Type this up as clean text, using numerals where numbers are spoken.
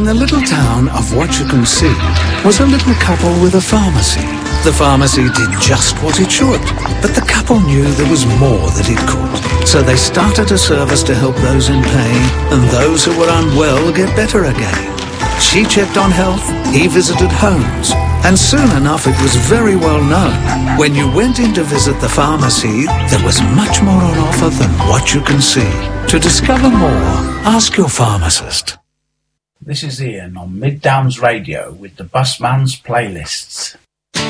In the little town of What-You-Can-See was a little couple with a pharmacy. The pharmacy did just what it should, but the couple knew there was more that it could. So they started a service to help those in pain and those who were unwell get better again. She checked on health, he visited homes, and soon enough it was very well known. When you went in to visit the pharmacy, there was much more on offer than what you can see. To discover more, ask your pharmacist. This is Ian on Mid Downs Radio with the Busman's Playlists.